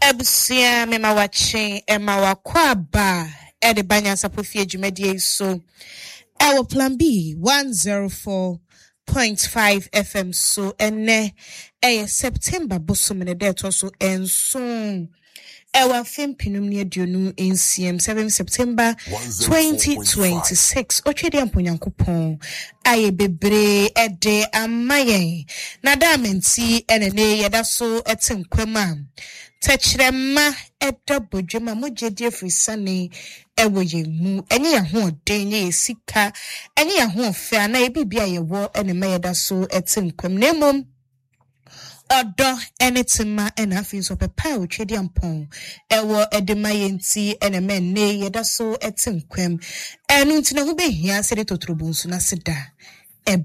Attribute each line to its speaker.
Speaker 1: Ebusia mema wache ema wakwaba ede banya sapofie dwumadie so our plan B 104.5 FM so ene September bosomene de to so enso Ewa Fimpinum near Dunu in CM 7 September 2026. Ochedi Ampunyankupon. Aye bebre ede amaye. Nadamenti enene yadaso etim kwema. Techrema edo bojema mojedi frisane ewo ye mu. Enye ya ho denye sika. Enye ya ho fe na ebibia ye wo enema yadaso etim kwem. Nemom Odo enetima enafin so pepa ochedi ampon ewo edimayenti enemen ne yedaso etinkwem enu ntina ho behia sede totrobonsu na seda